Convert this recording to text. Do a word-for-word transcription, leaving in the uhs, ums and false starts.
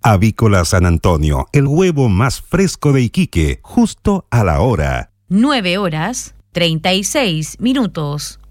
Avícola San Antonio, el huevo más fresco de Iquique, justo a la hora. nueve horas, treinta y seis minutos.